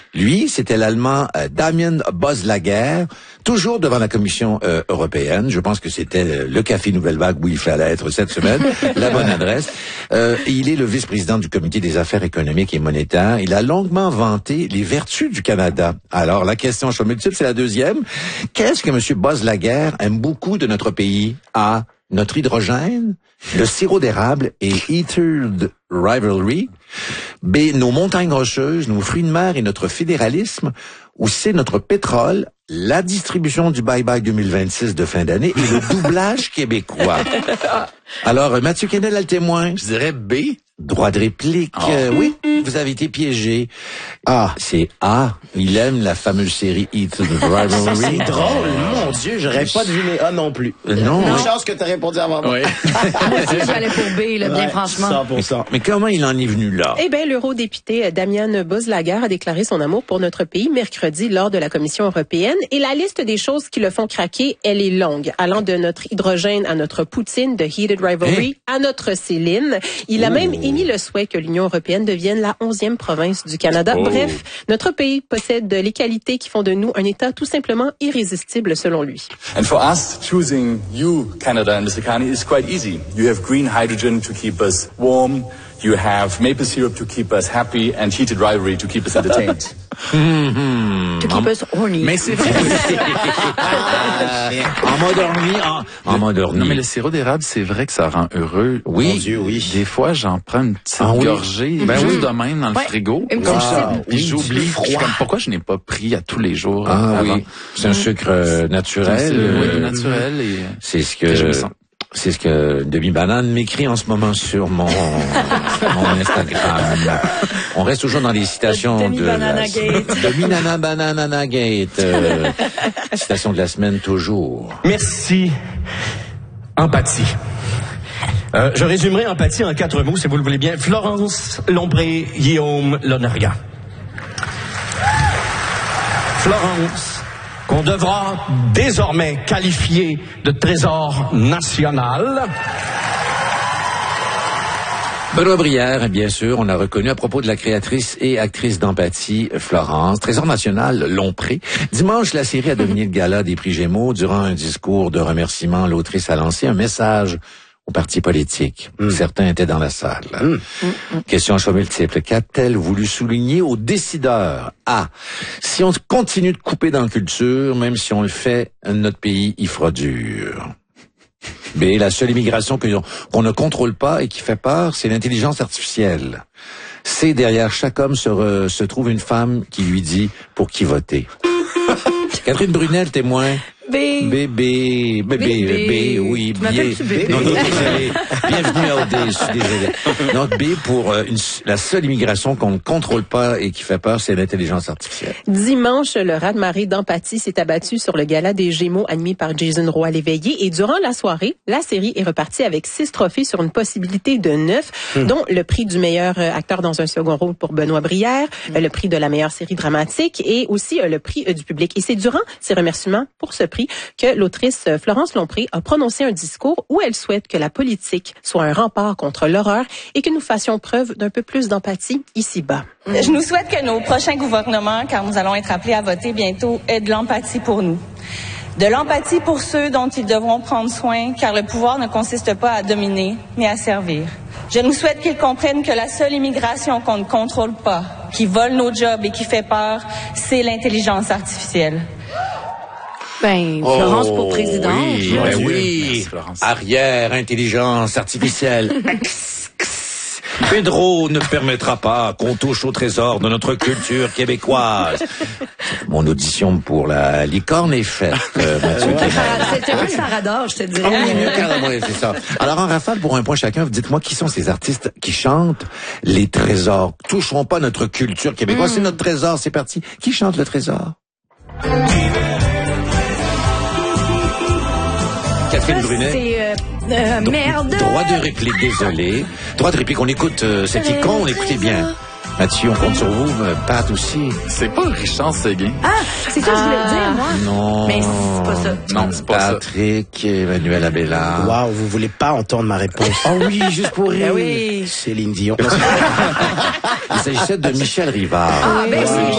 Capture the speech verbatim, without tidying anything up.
Lui, c'était l'Allemand euh, Damien Bosslager, toujours devant la Commission euh, européenne. Je pense que c'était le, le Café Nouvelle Vague où il fallait être cette semaine, la bonne adresse. Euh, il est le vice-président du Comité des affaires économiques et monétaires. Il a longuement vanté les vertus du Canada. Alors, la question choix multiple, c'est la deuxième. Qu'est-ce que M. Bosslager aime beaucoup de notre pays? A. Notre hydrogène, le sirop d'érable et Heated Rivalry. B. Nos montagnes rocheuses, nos fruits de mer et notre fédéralisme. Ou C. Notre pétrole, la distribution du Bye-Bye deux mille vingt-six de fin d'année et le doublage québécois. Alors, Mathieu Kennel a le témoin. Je dirais B. Droit de réplique. Oh. Euh, oui, vous avez été piégé. Ah, c'est A. Il aime la fameuse série Heated Rivalry. C'est drôle, mon Dieu, j'aurais pas deviné A non plus. Euh, non. Une chance que t'as répondu avant moi. Oui. Moi aussi, j'allais pour B, là, bien Ouais, franchement. cent pour cent. Mais comment il en est venu là? Eh bien, l'eurodéputé Damien Bosslager a déclaré son amour pour notre pays mercredi lors de la Commission européenne. Et la liste des choses qui le font craquer, elle est longue. Allant de notre hydrogène à notre Poutine, de Heated Rivalry, hein? à notre Céline. Il a oh. même émis le souhait que l'Union européenne devienne la onzième province du Canada. Oh. Bref, notre pays possède les qualités qui font de nous un État tout simplement irrésistible selon lui. And for us, choosing you, Canada and Mister Carney, is quite easy. You have green hydrogen to keep us warm. You have maple syrup to keep us happy and heated rivalry to keep us entertained. To keep us horny. Mais c'est vrai. En mode orni, en, en mode orni. Non, mais le sirop d'érable, c'est vrai que ça rend heureux. Oui. Mon Dieu, oui. Des fois, j'en prends une petite Ah oui. gorgée, Ben juste oui. de même dans le Ouais. frigo. Une Comme petite ça. sip. Puis Oui, j'oublie. du Je suis froid. comme, pourquoi je n'ai pas pris à tous les jours Ah avant? oui, c'est un sucre euh, naturel. C'est euh, oui, naturel et C'est ce que je me que sens. c'est ce que Demi Banane m'écrit en ce moment sur mon mon Instagram. On reste toujours dans les citations Demi de Banana la Gate. Demi Nana Banana Gate. Euh, citation de la semaine toujours. Merci. Empathie. Euh, je résumerai empathie en quatre mots, si vous le voulez bien. Florence Lompré, Guillaume Lonergan. Florence, qu'on devra désormais qualifier de trésor national. Benoît Brière, bien sûr, on a reconnu à propos de la créatrice et actrice d'Empathie, Florence. Trésor national, Lompré. Dimanche, la série a dominé le gala des prix Gémeaux. Durant un discours de remerciement, l'autrice a lancé un message aux partis politiques. Mm. Certains étaient dans la salle. Mm. Mm. Question à choix multiple. Qu'a-t-elle voulu souligner aux décideurs? A. Si on continue de couper dans la culture, même si on le fait, notre pays y fera dur. B. La seule immigration que, qu'on ne contrôle pas et qui fait peur, c'est l'intelligence artificielle. C. Derrière chaque homme se, re, se trouve une femme qui lui dit pour qui voter. Catherine Brunel, témoin. B. B, B, B, B, B, oui, Tu m'appelles bien. bébé. Non, non, désolé. Bienvenue à O D, je suis désolé. Non, B pour euh, une, la seule immigration qu'on ne contrôle pas et qui fait peur, c'est l'intelligence artificielle. Dimanche, le raz-de-marée d'Empathie s'est abattu sur le gala des Gémeaux animé par Jason Roy-Léveillé et durant la soirée, la série est repartie avec six trophées sur une possibilité de neuf, mmh. dont le prix du meilleur acteur dans un second rôle pour Benoît Brière, mmh. le prix de la meilleure série dramatique et aussi le prix du public. Et c'est durant ces remerciements pour ce prix que l'autrice Florence Lompré a prononcé un discours où elle souhaite que la politique soit un rempart contre l'horreur et que nous fassions preuve d'un peu plus d'empathie ici-bas. Je nous souhaite que nos prochains gouvernements, car nous allons être appelés à voter bientôt, aient de l'empathie pour nous. De l'empathie pour ceux dont ils devront prendre soin, car le pouvoir ne consiste pas à dominer, mais à servir. Je nous souhaite qu'ils comprennent que la seule immigration qu'on ne contrôle pas, qui vole nos jobs et qui fait peur, c'est l'intelligence artificielle. Ben, Florence oh, pour présidente. Oui, ben oui. Merci, Florence. Arrière, intelligence artificielle. Pedro ne permettra pas qu'on touche au trésor de notre culture québécoise. Mon audition pour la licorne est faite, euh, Mathieu. C'était un Sarador, je te dirais. Ah oui, mieux carrément, c'est ça. Alors, en rafale, pour un point chacun, dites-moi qui sont ces artistes qui chantent les trésors. Toucheront pas notre culture québécoise. Mm. C'est notre trésor, c'est parti. Qui chante le trésor? Catherine Brunet. C'est euh, euh, merde. Droit de réplique, désolé. Droit de réplique, on écoute euh, cette icône, écoutez bien. Mathieu, on compte sur vous, Pat aussi. C'est pas Richard Séguin. Ah, c'est ça que je voulais dire, moi. Non. Mais c'est pas ça. Non, c'est pas ça. Patrick, Emmanuel Abélard. Wow, vous voulez pas entendre ma réponse. Oh oui, juste pour rire. Ben oui. Céline Dion. Il s'agissait de Michel Rivard. Ah, ben oui.